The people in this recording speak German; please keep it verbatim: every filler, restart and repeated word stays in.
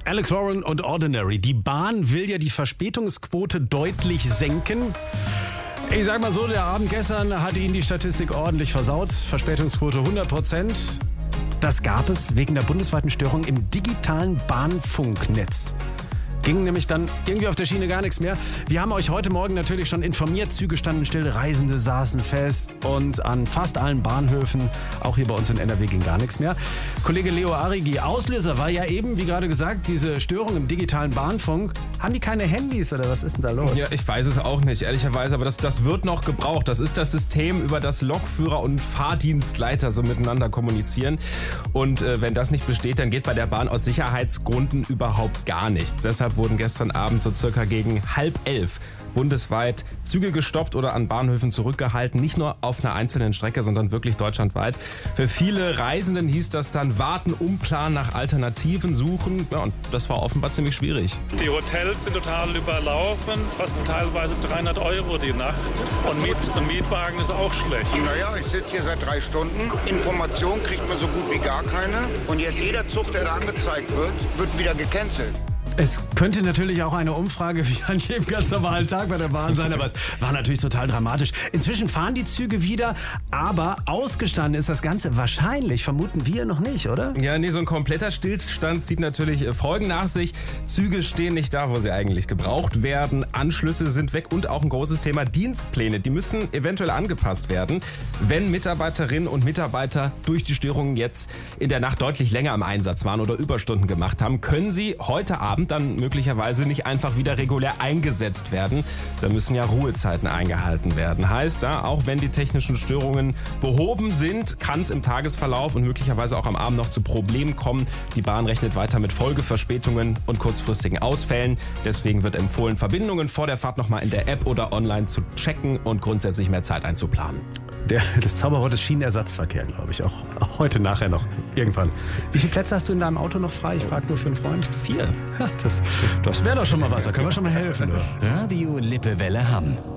Alex Warren und Ordinary. Die Bahn will ja die Verspätungsquote deutlich senken. Ich sag mal so, der Abend gestern hat Ihnen die Statistik ordentlich versaut. Verspätungsquote hundert Prozent. Das gab es wegen der bundesweiten Störung im digitalen Bahnfunknetz. Ging nämlich dann irgendwie auf der Schiene gar nichts mehr. Wir haben euch heute Morgen natürlich schon informiert. Züge standen still, Reisende saßen fest und an fast allen Bahnhöfen, auch hier bei uns in N R W, ging gar nichts mehr. Kollege Leo Arigi, Auslöser war ja eben, wie gerade gesagt, diese Störung im digitalen Bahnfunk. Haben die keine Handys oder was ist denn da los? Ja, ich weiß es auch nicht, ehrlicherweise, aber das, das wird noch gebraucht. Das ist das System, über das Lokführer und Fahrdienstleiter so miteinander kommunizieren. Und äh, wenn das nicht besteht, dann geht bei der Bahn aus Sicherheitsgründen überhaupt gar nichts. Deshalb wurden gestern Abend so circa gegen halb elf bundesweit Züge gestoppt oder an Bahnhöfen zurückgehalten. Nicht nur auf einer einzelnen Strecke, sondern wirklich deutschlandweit. Für viele Reisenden hieß das dann warten, umplanen, nach Alternativen suchen. Ja, und das war offenbar ziemlich schwierig. Die Hotels sind total überlaufen, kosten teilweise dreihundert Euro die Nacht. Und Miet, ein Mietwagen ist auch schlecht. Naja, ich sitze hier seit drei Stunden. Information kriegt man so gut wie gar keine. Und jetzt jeder Zug, der da angezeigt wird, wird wieder gecancelt. Es könnte natürlich auch eine Umfrage wie an jedem ganz normalen Tag bei der Bahn sein, aber es war natürlich total dramatisch. Inzwischen fahren die Züge wieder, aber ausgestanden ist das Ganze wahrscheinlich, vermuten wir noch nicht, oder? Ja, nee, so ein kompletter Stillstand zieht natürlich Folgen nach sich. Züge stehen nicht da, wo sie eigentlich gebraucht werden. Anschlüsse sind weg und auch ein großes Thema Dienstpläne. Die müssen eventuell angepasst werden, wenn Mitarbeiterinnen und Mitarbeiter durch die Störungen jetzt in der Nacht deutlich länger im Einsatz waren oder Überstunden gemacht haben, können sie heute Abend dann möglicherweise nicht einfach wieder regulär eingesetzt werden. Da müssen ja Ruhezeiten eingehalten werden. Heißt, ja, auch wenn die technischen Störungen behoben sind, kann es im Tagesverlauf und möglicherweise auch am Abend noch zu Problemen kommen. Die Bahn rechnet weiter mit Folgeverspätungen und kurzfristigen Ausfällen. Deswegen wird empfohlen, Verbindungen vor der Fahrt nochmal in der App oder online zu checken und grundsätzlich mehr Zeit einzuplanen. Der, das Zauberwort ist Schienenersatzverkehr, glaube ich. Auch, auch heute nachher noch. Irgendwann. Wie viele Plätze hast du in deinem Auto noch frei? Ich frage nur für einen Freund. Vier. Ja, das das wäre doch schon mal was. Da können wir schon mal helfen. Oder? Radio Lippewelle Hamm.